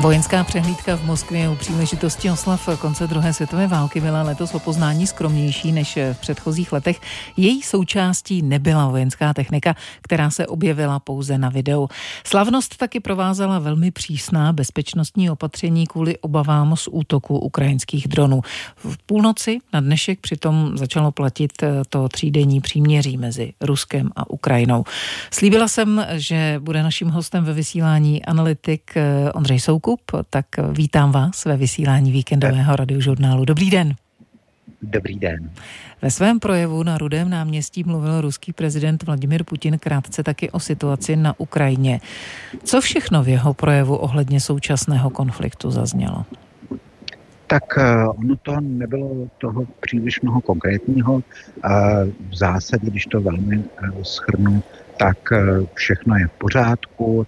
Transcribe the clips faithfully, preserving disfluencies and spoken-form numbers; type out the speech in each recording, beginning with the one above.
Vojenská přehlídka v Moskvě u příležitosti oslav konce druhé světové války byla letos o poznání skromnější než v předchozích letech. Její součástí nebyla vojenská technika, která se objevila pouze na videu. Slavnost taky provázela velmi přísná bezpečnostní opatření kvůli obavám z útoku ukrajinských dronů. V půlnoci na dnešek přitom začalo platit to třídenní příměří mezi Ruskem a Ukrajinou. Slíbila jsem, že bude naším hostem ve vysílání analytik Ondřej Soukup, tak vítám vás ve vysílání víkendového radiožurnálu. Dobrý den. Dobrý den. Ve svém projevu na Rudém náměstí mluvil ruský prezident Vladimír Putin krátce taky o situaci na Ukrajině. Co všechno v jeho projevu ohledně současného konfliktu zaznělo? Tak ono to nebylo toho příliš mnoho konkrétního. V zásadě, když to velmi shrnu, tak všechno je v pořádku.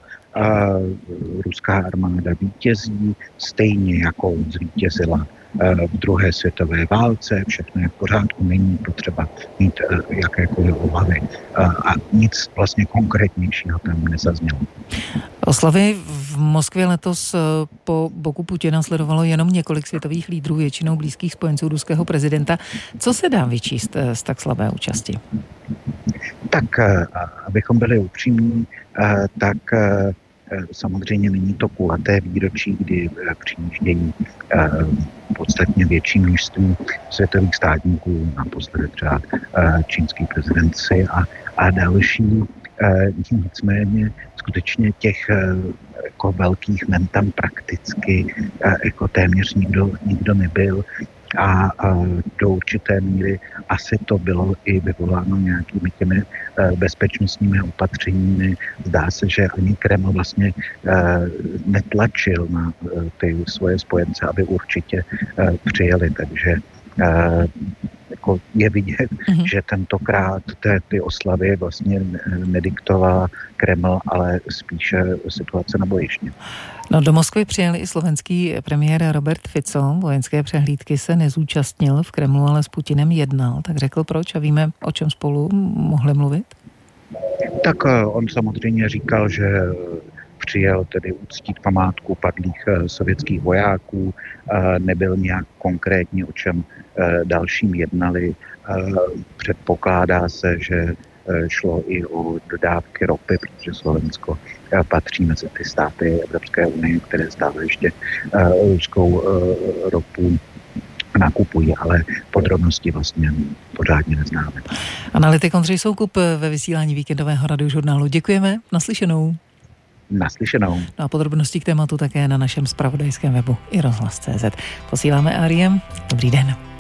Ruská armáda vítězí, stejně jako zvítězila v druhé světové válce, všechno je v pořádku, není potřeba mít jakékoliv obavy a nic vlastně konkrétnějšího tam nezaznělo. Oslavy v Moskvě letos po boku Putina sledovalo jenom několik světových lídrů, většinou blízkých spojenců ruského prezidenta. Co se dá vyčíst z tak slabé účasti? Tak, abychom byli upřímní, tak samozřejmě není to kulaté výročí, kdy přijíždějí podstatně větší množství světových státníků, naposledy třeba čínský prezident Xi a, a další. Nicméně skutečně těch jako velkých men tam prakticky jako téměř nikdo, nikdo nebyl. A, a do určité míry asi to bylo i vyvoláno nějakými těmi e, bezpečnostními opatřeními. Zdá se, že ani Kreml vlastně e, netlačil na e, ty svoje spojence, aby určitě e, přijeli, takže e, jako je vidět, mm-hmm. že tentokrát té, ty oslavy vlastně nediktoval Kreml, ale spíše situace na bojišti. No, do Moskvy přijel i slovenský premiér Robert Fico. Vojenské přehlídky se nezúčastnil v Kremlu, ale s Putinem jednal. Tak řekl proč a víme, o čem spolu mohli mluvit? Tak on samozřejmě říkal, že přijel tedy uctít památku padlých sovětských vojáků, nebyl nějak konkrétně, o čem dalším jednali. Předpokládá se, že šlo i o dodávky ropy, protože Slovensko patří mezi ty státy Evropské unie, které stále ještě ruskou ropu nakupují, ale podrobnosti vlastně pořádně neznáme. Analytik Ondřej Soukup ve vysílání víkendového radiožurnálu. Děkujeme, naslyšenou. Naslyšenou. No a podrobnosti k tématu také na našem zpravodajském webu i rozhlas tečka cé zet. Posíláme Ariem. Dobrý den.